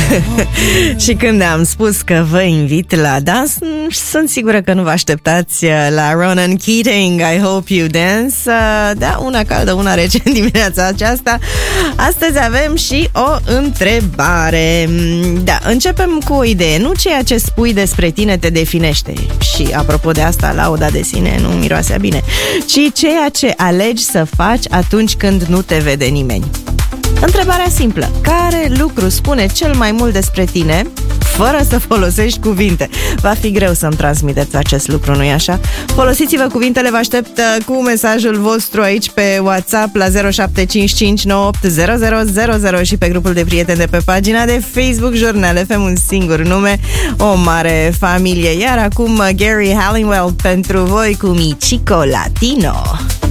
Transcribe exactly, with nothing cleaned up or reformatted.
Și când am spus că vă invit la dans, sunt sigură că nu vă așteptați la Ronan Keating, I Hope You Dance. Da, una caldă, una rece în dimineața aceasta. Astăzi avem și o întrebare. Da, începem cu o idee. Nu ceea ce spui despre tine te definește. Și apropo de asta, lauda de sine nu miroase bine, ci ceea ce alegi să faci atunci când nu te vede nimeni. Întrebarea simplă: care lucru spune cel mai mult despre tine fără să folosești cuvinte? Va fi greu să-mi transmiteți acest lucru, nu-i așa? Folosiți-vă cuvintele, vă aștept cu mesajul vostru aici pe WhatsApp la zero șapte cinci cinci nouă opt zero zero zero zero și pe grupul de prieteni de pe pagina de Facebook Jurnal F M, un singur nume, o mare familie. Iar acum Gary Halliwell pentru voi cu Micico Latino.